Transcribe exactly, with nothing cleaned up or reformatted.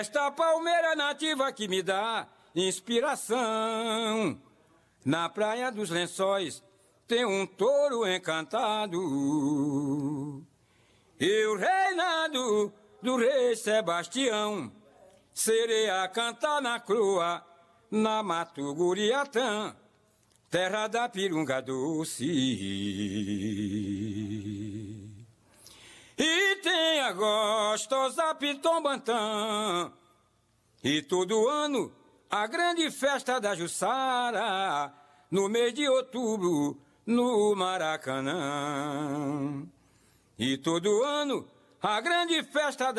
Esta palmeira nativa que me dá inspiração. Na praia dos Lençóis tem um touro encantado. Eu, reinado do rei Sebastião, serei a cantar na croa, na Matuguriatã, terra da pirunga doce. E tem a gostosa Pitombantã, e todo ano a grande festa da Jussara, no mês de outubro, no Maracanã. E todo ano a grande festa da